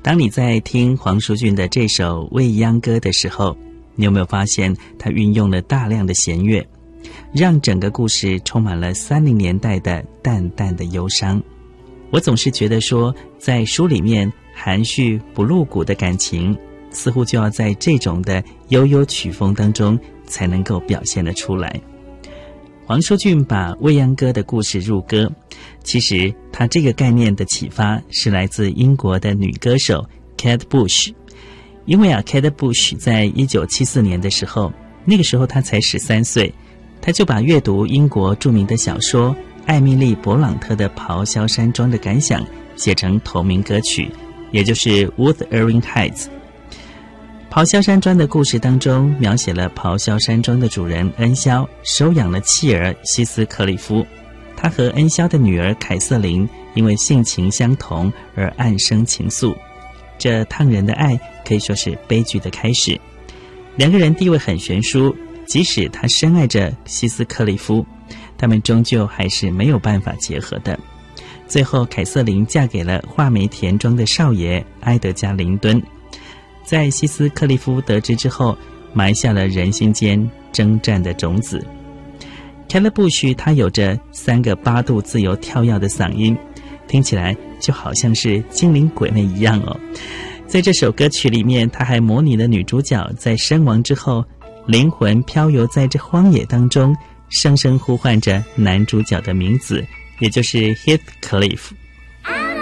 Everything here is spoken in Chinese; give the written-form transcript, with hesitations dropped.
当你在听黄舒骏的这首《未央歌》的时候，你有没有发现他运用了大量的弦乐，让整个故事充满了30年代的淡淡的忧伤？我总是觉得说，在书里面含蓄不露骨的感情，似乎就要在这种的悠悠曲风当中才能够表现得出来。黄舒骏把《未央歌》的故事入歌，其实他这个概念的启发是来自英国的女歌手 Kate Bush。 因为Kate Bush 在1974年的时候，那个时候她才13岁，她就把阅读英国著名的小说艾米丽·勃朗特的《咆哮山庄》的感想写成同名歌曲，也就是 Wuthering Heights。咆哮山庄的故事当中描写了咆哮山庄的主人恩肖收养了弃儿希斯克利夫，他和恩肖的女儿凯瑟琳因为性情相同而暗生情愫，这烫人的爱可以说是悲剧的开始。两个人地位很悬殊，即使他深爱着希斯克利夫，他们终究还是没有办法结合的。最后凯瑟琳嫁给了画眉田庄的少爷埃德加·林顿，在希斯克利夫得知之后，埋下了人心间征战的种子。凯勒布许他有着3个8度自由跳跃的嗓音，听起来就好像是精灵鬼魅一样哦。在这首歌曲里面，他还模拟了女主角在身亡之后，灵魂飘游在这荒野当中，声声呼唤着男主角的名字，也就是 Heathcliff。